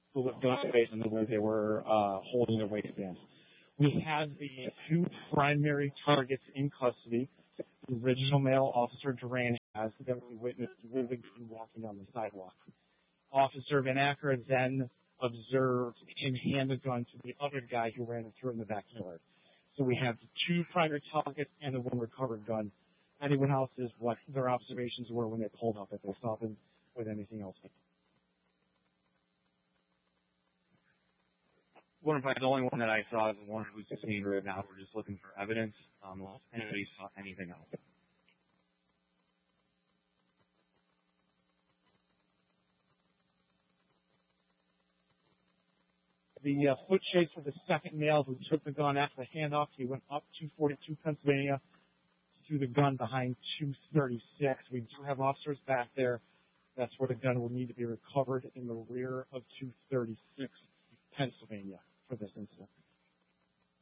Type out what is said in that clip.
who was going based on the way they were holding their waistbands. We have the two primary targets in custody. The original male, Officer Duran, has that we witnessed really walking down the sidewalk. Officer Van Acker then observed him hand the gun to the other guy who ran through in the backyard. So we have the two primary targets and the one recovered gun. Anyone else is what their observations were when they pulled up, if they saw them with anything else. The only one that I saw is the one who's detained right now. We're just looking for evidence. Unless anybody saw anything else. The foot chase for the second male who took the gun after the handoff. He went up 242 Pennsylvania to the gun behind 236. We do have officers back there. That's where the gun will need to be recovered in the rear of 236.